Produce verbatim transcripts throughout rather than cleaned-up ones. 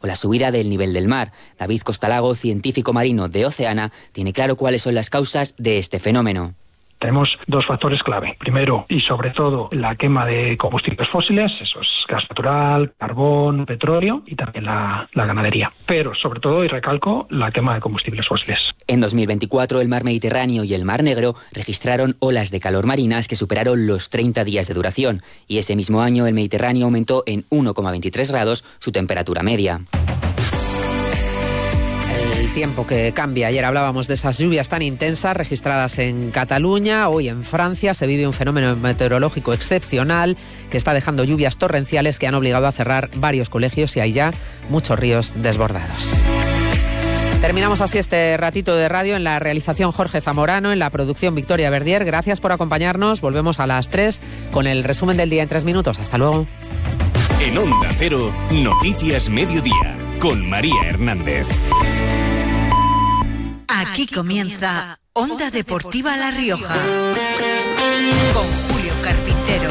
con la subida del nivel del mar. David Costalago, científico marino de Oceana, tiene claro cuáles son las causas de este fenómeno. Tenemos dos factores clave. Primero, y sobre todo, la quema de combustibles fósiles, eso es gas natural, carbón, petróleo y también la, la ganadería. Pero, sobre todo, y recalco, la quema de combustibles fósiles. En dos mil veinticuatro, el mar Mediterráneo y el mar Negro registraron olas de calor marinas que superaron los treinta días de duración. Y ese mismo año, el Mediterráneo aumentó en uno coma veintitrés grados su temperatura media. El tiempo que cambia. Ayer hablábamos de esas lluvias tan intensas registradas en Cataluña. Hoy en Francia se vive un fenómeno meteorológico excepcional que está dejando lluvias torrenciales que han obligado a cerrar varios colegios y hay ya muchos ríos desbordados. Terminamos así este ratito de radio. En la realización Jorge Zamorano, en la producción Victoria Verdier. Gracias por acompañarnos. Volvemos a las tres con el resumen del día en tres minutos. Hasta luego. En Onda Cero, Noticias Mediodía, con María Hernández. Aquí comienza Onda Deportiva La Rioja, con Julio Carpintero.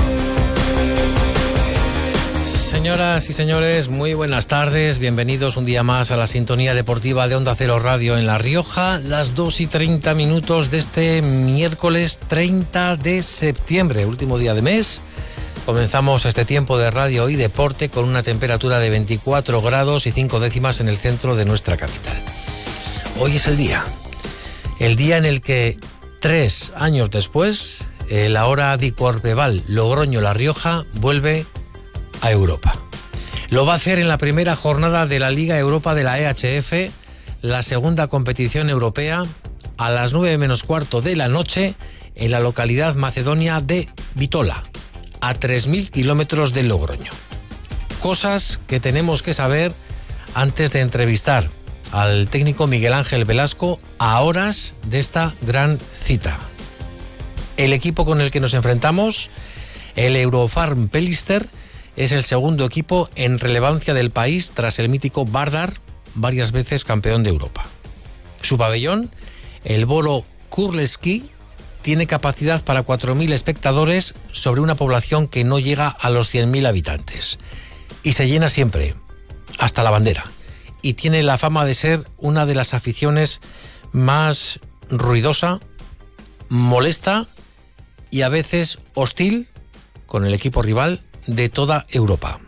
Señoras y señores, muy buenas tardes. Bienvenidos un día más a la sintonía deportiva de Onda Cero Radio en La Rioja. Las dos y treinta minutos de este miércoles treinta de septiembre, último día de mes. Comenzamos este tiempo de radio y deporte con una temperatura de veinticuatro grados y cinco décimas en el centro de nuestra capital. Hoy es el día, el día en el que tres años después, el ahora Dicorpeval Logroño La Rioja vuelve a Europa. Lo va a hacer en la primera jornada de la Liga Europa de la E H F, la segunda competición europea, a las nueve menos cuarto de la noche, en la localidad macedonia de Bitola, a tres mil kilómetros de Logroño. Cosas que tenemos que saber antes de entrevistar al técnico Miguel Ángel Velasco a horas de esta gran cita. El equipo con el que nos enfrentamos, el Eurofarm Pelister, es el segundo equipo en relevancia del país tras el mítico Vardar, varias veces campeón de Europa. Su pabellón, el Bolo Kurleski, tiene capacidad para cuatro mil espectadores sobre una población que no llega a los cien mil habitantes. Y se llena siempre, hasta la bandera. Y tiene la fama de ser una de las aficiones más ruidosa, molesta y a veces hostil con el equipo rival de toda Europa.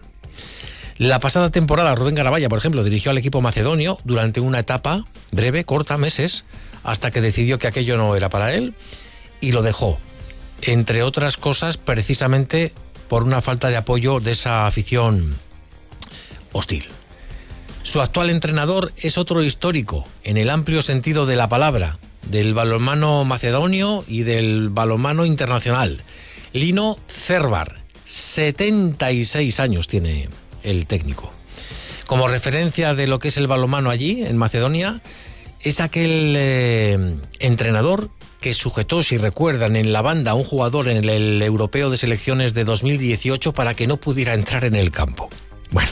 La pasada temporada Rubén Garabaya, por ejemplo, dirigió al equipo macedonio durante una etapa breve, corta, meses, hasta que decidió que aquello no era para él y lo dejó, entre otras cosas, precisamente por una falta de apoyo de esa afición hostil. Su actual entrenador es otro histórico, en el amplio sentido de la palabra, del balonmano macedonio y del balonmano internacional. Lino Cervar, setenta y seis años tiene el técnico. Como referencia de lo que es el balonmano allí, en Macedonia, es aquel eh, entrenador que sujetó, si recuerdan, en la banda a un jugador en el, el europeo de selecciones de dos mil dieciocho para que no pudiera entrar en el campo. Bueno,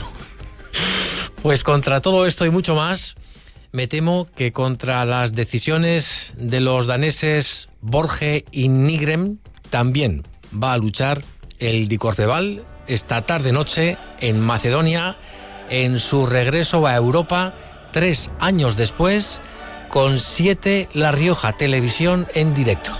pues contra todo esto y mucho más, me temo que contra las decisiones de los daneses Borge y Nygren también va a luchar el Dicorpeval esta tarde-noche en Macedonia, en su regreso a Europa tres años después, con siete La Rioja Televisión en directo.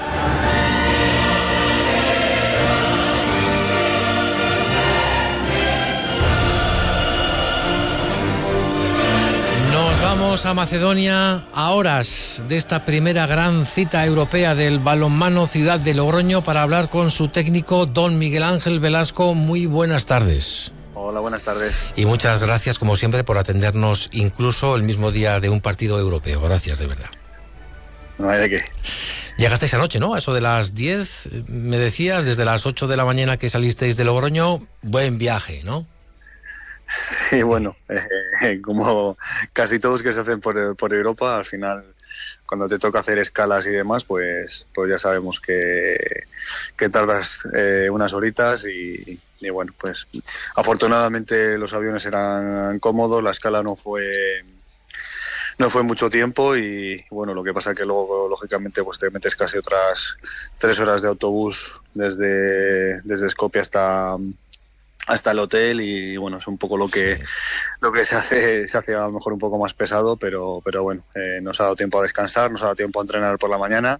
Nos vamos a Macedonia a horas de esta primera gran cita europea del balonmano Ciudad de Logroño para hablar con su técnico, don Miguel Ángel Velasco. Muy buenas tardes. Hola, buenas tardes. Y muchas gracias, como siempre, por atendernos incluso el mismo día de un partido europeo. Gracias, de verdad. No hay de qué. Llegasteis anoche, ¿no? A eso de las diez, me decías, desde las ocho de la mañana que salisteis de Logroño. Buen viaje, ¿no? Sí, bueno, eh, como casi todos que se hacen por, por Europa, al final, cuando te toca hacer escalas y demás, pues, pues ya sabemos que, que tardas eh, unas horitas y, y bueno, pues afortunadamente los aviones eran cómodos, la escala no fue no fue mucho tiempo y bueno, lo que pasa es que luego lógicamente pues te metes casi otras tres horas de autobús desde, desde Skopje hasta hasta el hotel y bueno, es un poco lo que sí. lo que se hace se hace a lo mejor un poco más pesado, pero pero bueno, eh, nos ha dado tiempo a descansar, nos ha dado tiempo a entrenar por la mañana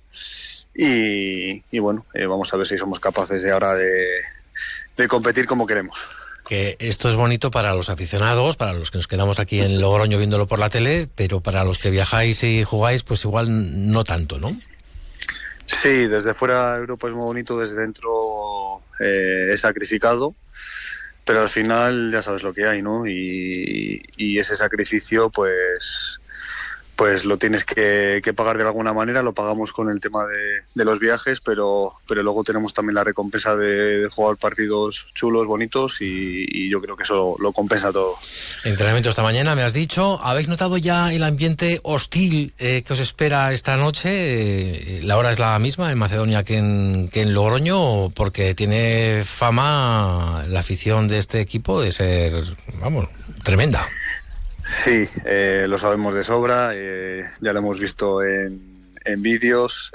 y, y bueno, eh, vamos a ver si somos capaces de ahora de, de competir como queremos. Que esto es bonito para los aficionados, para los que nos quedamos aquí en Logroño viéndolo por la tele, pero para los que viajáis y jugáis, pues igual no tanto, ¿no? Sí, desde fuera Europa es muy bonito, desde dentro eh, es sacrificado, pero al final ya sabes lo que hay, ¿no? Y, y ese sacrificio, pues... pues lo tienes que, que pagar de alguna manera, lo pagamos con el tema de, de los viajes, pero pero luego tenemos también la recompensa de, de jugar partidos chulos, bonitos y, y yo creo que eso lo compensa todo. Entrenamiento esta mañana, me has dicho. ¿Habéis notado ya el ambiente hostil eh, que os espera esta noche? Eh, la hora es la misma en Macedonia que en, que en Logroño, porque tiene fama la afición de este equipo de ser, vamos, tremenda. Sí, eh, lo sabemos de sobra, eh, ya lo hemos visto en, en vídeos.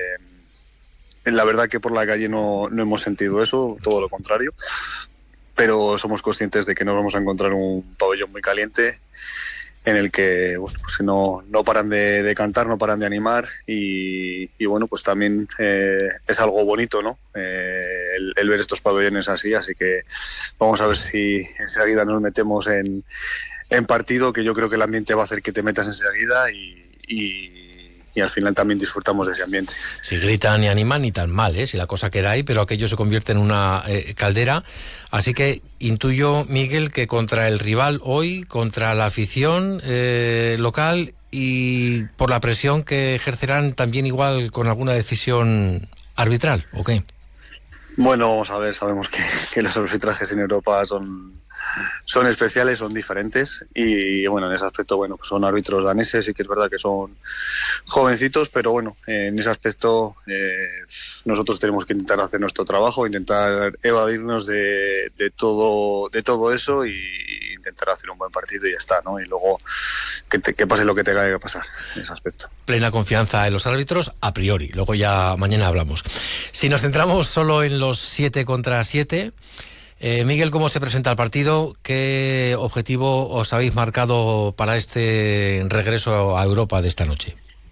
Eh, la verdad que por la calle no, no hemos sentido eso, todo lo contrario, pero somos conscientes de que nos vamos a encontrar un pabellón muy caliente en el que bueno, pues no, no paran de, de cantar, no paran de animar y, y bueno, pues también eh, es algo bonito, ¿no? Eh, el, el ver estos pabellones así, así que vamos a ver si enseguida nos metemos en en partido, que yo creo que el ambiente va a hacer que te metas enseguida y, y, y al final también disfrutamos de ese ambiente. Si gritan y animan, ni tan mal, ¿eh? Si la cosa queda ahí, pero aquello se convierte en una eh, caldera. Así que intuyo, Miguel, que contra el rival hoy, contra la afición eh, local y por la presión que ejercerán también igual con alguna decisión arbitral, ¿o qué? Bueno, vamos a ver, sabemos que, que los arbitrajes en Europa son... son especiales, son diferentes y bueno, en ese aspecto, bueno, pues son árbitros daneses y que es verdad que son jovencitos, pero bueno, en ese aspecto eh, nosotros tenemos que intentar hacer nuestro trabajo, intentar evadirnos de, de todo de todo eso y intentar hacer un buen partido y ya está, ¿no? Y luego que, te, que pase lo que tenga que pasar en ese aspecto. Plena confianza en los árbitros a priori, luego ya mañana hablamos. Si nos centramos solo en los siete contra siete, Eh, Miguel, ¿cómo se presenta el partido? ¿Qué objetivo os habéis marcado para este regreso a Europa de esta noche?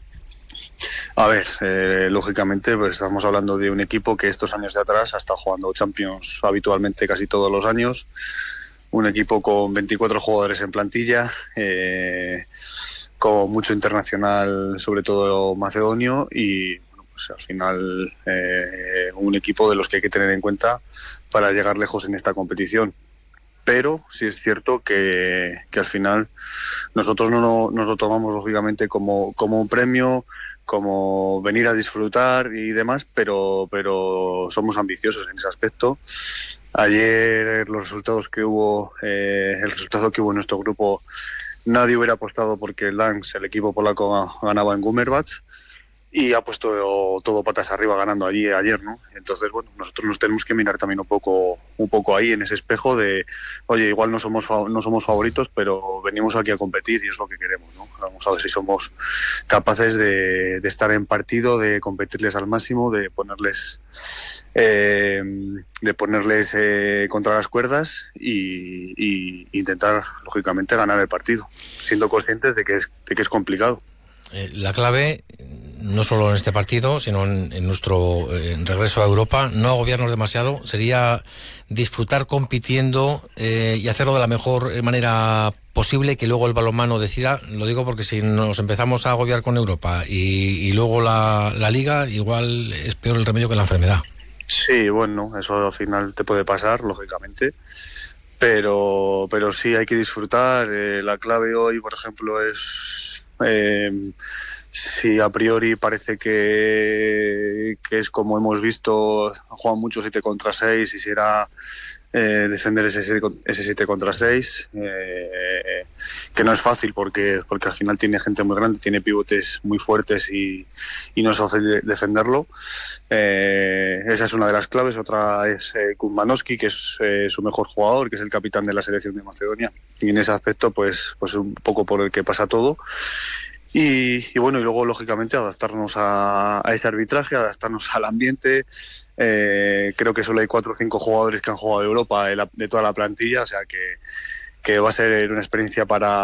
A ver, eh, lógicamente pues estamos hablando de un equipo que estos años de atrás ha estado jugando Champions habitualmente casi todos los años, un equipo con veinticuatro jugadores en plantilla, eh, con mucho internacional, sobre todo macedonio y pues al final eh, un equipo de los que hay que tener en cuenta para llegar lejos en esta competición. Pero sí es cierto que, que al final nosotros no, no nos lo tomamos lógicamente como, como un premio, como venir a disfrutar y demás, pero, pero somos ambiciosos en ese aspecto. Ayer los resultados que hubo, eh, el resultado que hubo en nuestro grupo, nadie hubiera apostado porque el Lens, el equipo polaco, ganaba en Gummerbach. Y ha puesto todo patas arriba ganando allí ayer, ¿no? Entonces, bueno, nosotros nos tenemos que mirar también un poco un poco ahí en ese espejo de, oye, igual no somos no somos favoritos, pero venimos aquí a competir y es lo que queremos, ¿no? Vamos a ver si somos capaces de, de estar en partido, de competirles al máximo, de ponerles eh, de ponerles eh, contra las cuerdas y, y intentar, lógicamente, ganar el partido, siendo conscientes de que es, de que es complicado. Eh, la clave, no solo en este partido, sino en, en nuestro eh, regreso a Europa, no agobiarnos demasiado, sería disfrutar compitiendo eh, y hacerlo de la mejor manera posible, que luego el balonmano decida. Lo digo porque si nos empezamos a agobiar con Europa y, y luego la, la Liga, igual es peor el remedio que la enfermedad. Sí, bueno, eso al final te puede pasar, lógicamente. Pero, pero sí hay que disfrutar. Eh, la clave hoy, por ejemplo, es... Eh, si a priori parece que, que es como hemos visto, juegan mucho siete contra seis y si era eh, defender ese siete contra seis, eh, que no es fácil porque, porque al final tiene gente muy grande, tiene pivotes muy fuertes y, y no es fácil defenderlo. Eh, esa es una de las claves. Otra es eh, Kuzmanowski, que es eh, su mejor jugador, que es el capitán de la selección de Macedonia, y en ese aspecto pues, pues un poco por el que pasa todo. Y, y bueno, y luego lógicamente adaptarnos a, a ese arbitraje, adaptarnos al ambiente. Eh, creo que solo hay cuatro o cinco jugadores que han jugado de Europa de, la, de toda la plantilla, o sea que, que va a ser una experiencia para